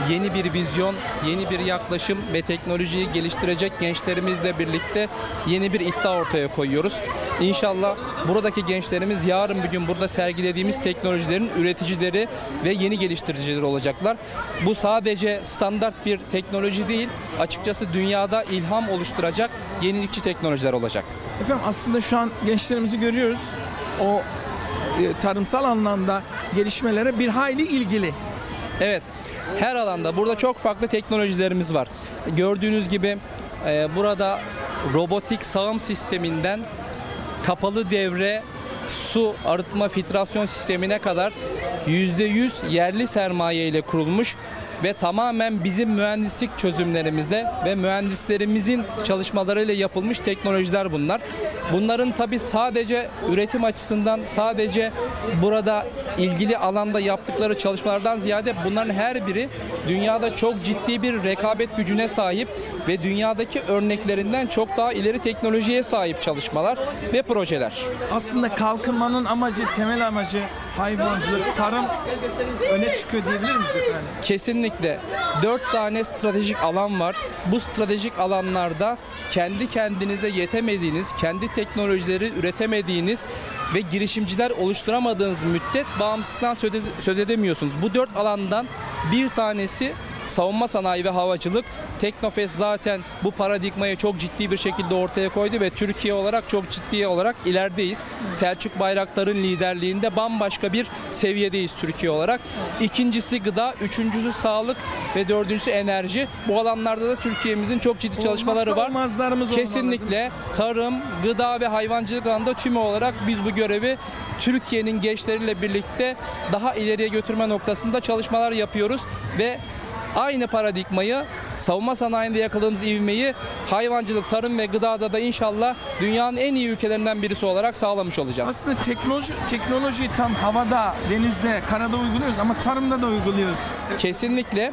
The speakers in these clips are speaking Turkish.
yeni bir vizyon, yeni bir yaklaşım ve teknolojiyi geliştirecek gençlerimizle birlikte yeni bir iddia ortaya koyuyoruz. İnşallah buradaki gençlerimiz yarın bir gün burada sergilediğimiz teknolojilerin üreticileri ve yeni geliştiricileri olacaklar. Bu sadece standart bir teknoloji değil, açıkçası dünyada ilham oluşturacak yenilikçi teknolojiler olacak. Efendim aslında şu an gençlerimizi görüyoruz. O tarımsal anlamda gelişmelere bir hayli ilgili. Evet, her alanda burada çok farklı teknolojilerimiz var. Gördüğünüz gibi burada robotik sağım sisteminden kapalı devre su arıtma filtrasyon sistemine kadar %100 yerli sermaye ile kurulmuş ve tamamen bizim mühendislik çözümlerimizle ve mühendislerimizin çalışmalarıyla yapılmış teknolojiler bunlar. Bunların tabii sadece üretim açısından, sadece burada ilgili alanda yaptıkları çalışmalardan ziyade bunların her biri dünyada çok ciddi bir rekabet gücüne sahip ve dünyadaki örneklerinden çok daha ileri teknolojiye sahip çalışmalar ve projeler. Aslında kalkınmanın amacı, temel amacı hayvancılık, tarım öne çıkıyor diyebilir miyiz efendim? Kesinlikle 4 tane stratejik alan var. Bu stratejik alanlarda kendi kendinize yetemediğiniz, kendi teknolojileri üretemediğiniz ve girişimciler oluşturamadığınız müddet bağımsızlıktan söz edemiyorsunuz. Bu 4 alandan bir tanesi savunma sanayi ve havacılık. Teknofest zaten bu paradigmayı çok ciddi bir şekilde ortaya koydu ve Türkiye olarak çok ciddi olarak ilerideyiz. Selçuk Bayraktar'ın liderliğinde bambaşka bir seviyedeyiz Türkiye olarak. İkincisi gıda, üçüncüsü sağlık ve dördüncüsü enerji. Bu alanlarda da Türkiye'mizin çok ciddi çalışmaları var. Kesinlikle tarım, gıda ve hayvancılık alanında tümü olarak biz bu görevi Türkiye'nin gençleriyle birlikte daha ileriye götürme noktasında çalışmalar yapıyoruz ve aynı paradigmayı, savunma sanayinde yakaladığımız ivmeyi hayvancılık, tarım ve gıdada da inşallah dünyanın en iyi ülkelerinden birisi olarak sağlamış olacağız. Aslında teknolojiyi tam havada, denizde, karada uyguluyoruz ama tarımda da uyguluyoruz. Kesinlikle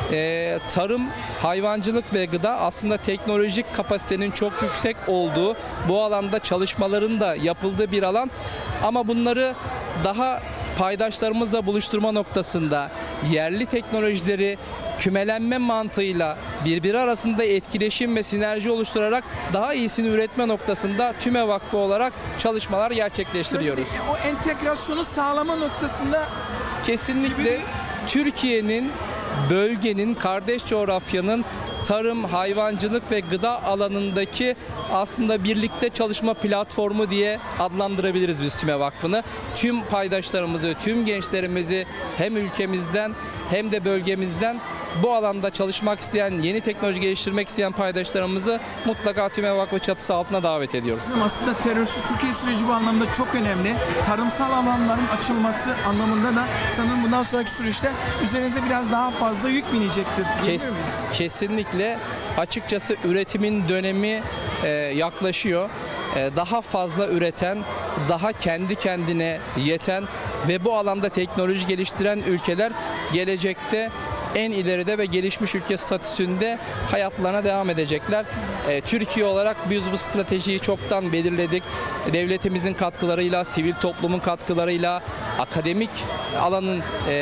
tarım, hayvancılık ve gıda aslında teknolojik kapasitenin çok yüksek olduğu, bu alanda çalışmaların da yapıldığı bir alan ama bunları daha paydaşlarımızla buluşturma noktasında yerli teknolojileri kümelenme mantığıyla birbiri arasında etkileşim ve sinerji oluşturarak daha iyisini üretme noktasında TÜME Vakfı olarak çalışmalar gerçekleştiriyoruz. O entegrasyonu sağlama noktasında kesinlikle Türkiye'nin, bölgenin, kardeş coğrafyanın tarım, hayvancılık ve gıda alanındaki aslında birlikte çalışma platformu diye adlandırabiliriz biz TÜME Vakfı'nı. Tüm paydaşlarımızı, tüm gençlerimizi hem ülkemizden hem de bölgemizden bu alanda çalışmak isteyen, yeni teknoloji geliştirmek isteyen paydaşlarımızı mutlaka TÜME Vakfı çatısı altına davet ediyoruz. Aslında terörsüz Türkiye süreci bu anlamda çok önemli. Tarımsal alanların açılması anlamında da sanırım bundan sonraki süreçte üzerinize biraz daha fazla yük binecektir. Kesinlikle. Açıkçası üretimin dönemi yaklaşıyor. Daha fazla üreten, daha kendi kendine yeten ve bu alanda teknoloji geliştiren ülkeler gelecekte en ileride ve gelişmiş ülke statüsünde hayatlarına devam edecekler. Türkiye olarak biz bu stratejiyi çoktan belirledik. Devletimizin katkılarıyla, sivil toplumun katkılarıyla, akademik alanın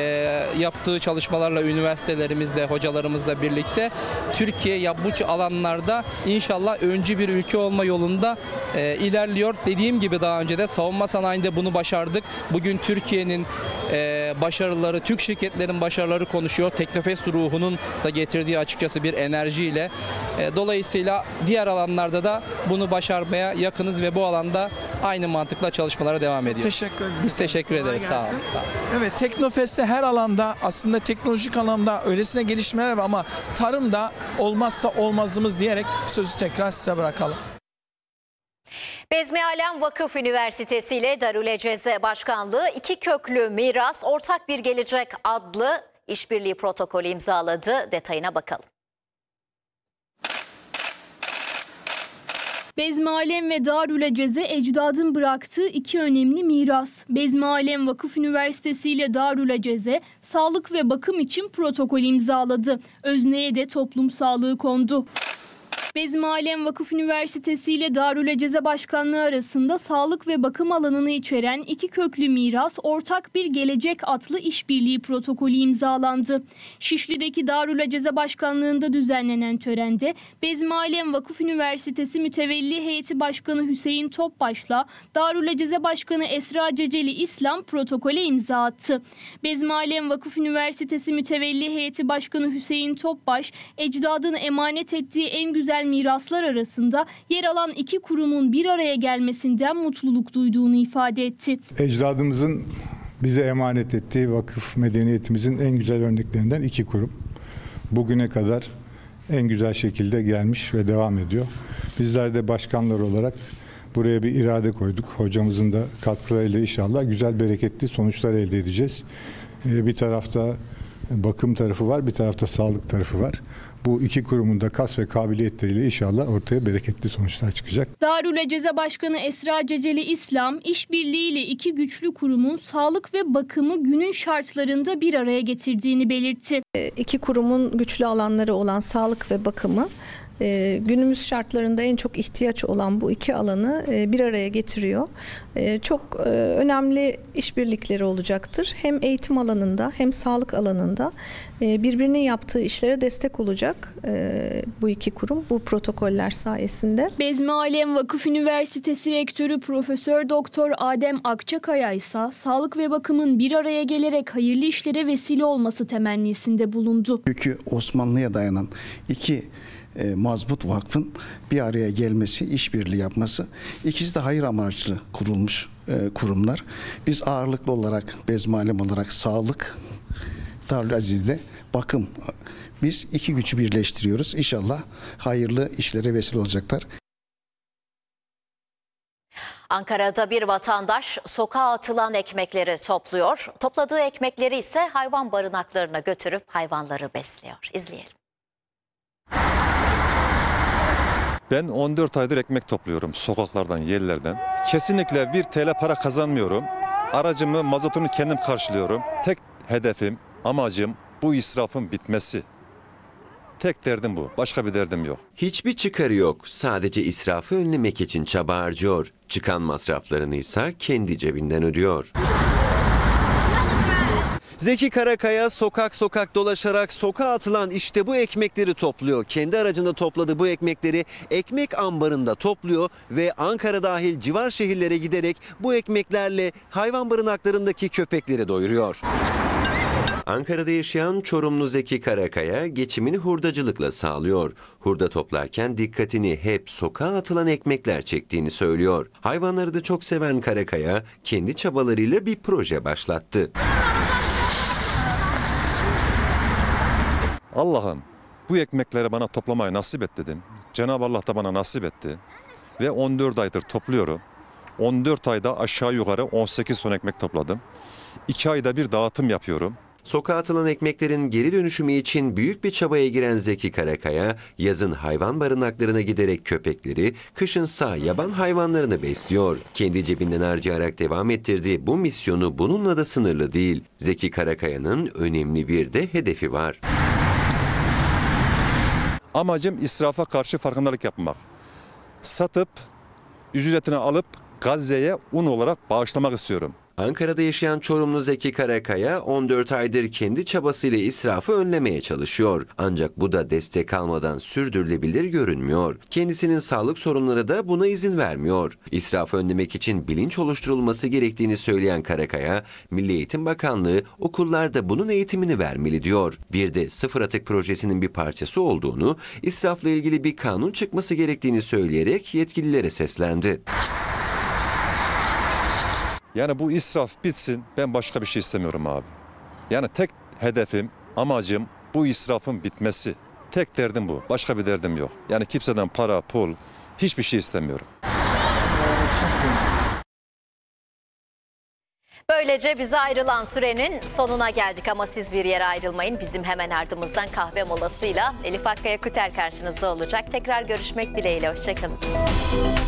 yaptığı çalışmalarla, üniversitelerimizle, hocalarımızla birlikte Türkiye bu alanlarda inşallah öncü bir ülke olma yolunda ilerliyor. Dediğim gibi daha önce de savunma sanayinde bunu başardık. Bugün Türkiye'nin başarıları, Türk şirketlerin başarıları konuşuyor. Teknofest ruhunun da getirdiği açıkçası bir enerjiyle. Dolayısıyla diğer alanlarda da bunu başarmaya yakınız ve bu alanda aynı mantıkla çalışmalara devam ediyoruz. Teşekkür ederiz. Biz teşekkür ederiz. Sağ olun. Evet, Teknofest'te her alanda aslında teknolojik alanda öylesine gelişmeler var ama tarımda olmazsa olmazımız diyerek sözü tekrar size bırakalım. Bezmi Alem Vakıf Üniversitesi ile Darülceze Başkanlığı iki köklü miras ortak bir gelecek adlı işbirliği protokolü imzaladı. Detayına bakalım. Bezmi Alem ve Darülceze ecdadın bıraktığı iki önemli miras. Bezmi Alem Vakıf Üniversitesi ile Darülceze sağlık ve bakım için protokol imzaladı. Özneye de toplum sağlığı kondu. Bezmi Alem Vakıf Üniversitesi ile Darülaceze Başkanlığı arasında sağlık ve bakım alanını içeren iki köklü miras, ortak bir gelecek adlı işbirliği protokolü imzalandı. Şişli'deki Darülaceze Başkanlığı'nda düzenlenen törende Bezmi Alem Vakıf Üniversitesi Mütevelli Heyeti Başkanı Hüseyin Topbaş'la Darülaceze Başkanı Esra Ceceli İslam protokole imza attı. Bezmi Alem Vakıf Üniversitesi Mütevelli Heyeti Başkanı Hüseyin Topbaş, ecdadın emanet ettiği en güzel miraslar arasında yer alan iki kurumun bir araya gelmesinden mutluluk duyduğunu ifade etti. Ecdadımızın bize emanet ettiği vakıf medeniyetimizin en güzel örneklerinden iki kurum. Bugüne kadar en güzel şekilde gelmiş ve devam ediyor. Bizler de başkanlar olarak buraya bir irade koyduk. Hocamızın da katkılarıyla inşallah güzel, bereketli sonuçlar elde edeceğiz. Bir tarafta bakım tarafı var, bir tarafta sağlık tarafı var. Bu iki kurumun da kas ve kabiliyetleriyle inşallah ortaya bereketli sonuçlar çıkacak. Darülaceze Başkanı Esra Ceceli İslam, işbirliğiyle iki güçlü kurumun sağlık ve bakımı günün şartlarında bir araya getirdiğini belirtti. İki kurumun güçlü alanları olan sağlık ve bakımı günümüz şartlarında en çok ihtiyaç olan bu iki alanı bir araya getiriyor. Çok önemli işbirlikleri olacaktır. Hem eğitim alanında hem sağlık alanında birbirinin yaptığı işlere destek olacak bu iki kurum bu protokoller sayesinde. Bezmi Alem Vakıf Üniversitesi Rektörü Profesör Doktor Adem Akçakaya ise sağlık ve bakımın bir araya gelerek hayırlı işlere vesile olması temennisinde bulundu. Çünkü Osmanlı'ya dayanan iki mazbut vakfın bir araya gelmesi, işbirliği yapması, ikisi de hayır amaçlı kurulmuş kurumlar. Biz ağırlıklı olarak Bezmi Alem olarak sağlık, Darülazeze'de bakım. Biz iki gücü birleştiriyoruz. İnşallah hayırlı işlere vesile olacaklar. Ankara'da bir vatandaş sokağa atılan ekmekleri topluyor. Topladığı ekmekleri ise hayvan barınaklarına götürüp hayvanları besliyor. İzleyelim. Ben 14 aydır ekmek topluyorum sokaklardan, yerlerden. Kesinlikle 1 TL para kazanmıyorum. Aracımı, mazotunu kendim karşılıyorum. Tek hedefim, amacım bu israfın bitmesi. Tek derdim bu. Başka bir derdim yok. Hiçbir çıkarı yok. Sadece israfı önlemek için çaba harcıyor. Çıkan masraflarını ise kendi cebinden ödüyor. Zeki Karakaya sokak sokak dolaşarak sokağa atılan işte bu ekmekleri topluyor. Kendi aracında topladığı bu ekmekleri ekmek ambarında topluyor ve Ankara dahil civar şehirlere giderek bu ekmeklerle hayvan barınaklarındaki köpekleri doyuruyor. Ankara'da yaşayan Çorumlu Zeki Karakaya geçimini hurdacılıkla sağlıyor. Hurda toplarken dikkatini hep sokağa atılan ekmekler çektiğini söylüyor. Hayvanları da çok seven Karakaya kendi çabalarıyla bir proje başlattı. Allah'ım bu ekmekleri bana toplamayı nasip et dedim. Cenab-ı Allah da bana nasip etti. Ve 14 aydır topluyorum. 14 ayda aşağı yukarı 18 ton ekmek topladım. 2 ayda bir dağıtım yapıyorum. Sokağa atılan ekmeklerin geri dönüşümü için büyük bir çabaya giren Zeki Karakaya, yazın hayvan barınaklarına giderek köpekleri, kışınsa yaban hayvanlarını besliyor. Kendi cebinden harcayarak devam ettirdiği bu misyonu bununla da sınırlı değil. Zeki Karakaya'nın önemli bir de hedefi var. Amacım israfa karşı farkındalık yapmak. Satıp, ücretini alıp Gazze'ye un olarak bağışlamak istiyorum. Ankara'da yaşayan Çorumlu Zeki Karakaya 14 aydır kendi çabasıyla israfı önlemeye çalışıyor. Ancak bu da destek almadan sürdürülebilir görünmüyor. Kendisinin sağlık sorunları da buna izin vermiyor. İsrafı önlemek için bilinç oluşturulması gerektiğini söyleyen Karakaya, Milli Eğitim Bakanlığı okullarda bunun eğitimini vermeli diyor. Bir de sıfır atık projesinin bir parçası olduğunu, israfla ilgili bir kanun çıkması gerektiğini söyleyerek yetkililere seslendi. Yani bu israf bitsin, ben başka bir şey istemiyorum abi. Yani tek hedefim, amacım bu israfın bitmesi. Tek derdim bu, başka bir derdim yok. Yani kimseden para, pul, hiçbir şey istemiyorum. Böylece bize ayrılan sürenin sonuna geldik ama siz bir yere ayrılmayın. Bizim hemen ardımızdan kahve molasıyla Elif Akkaya Küter karşınızda olacak. Tekrar görüşmek dileğiyle, hoşçakalın.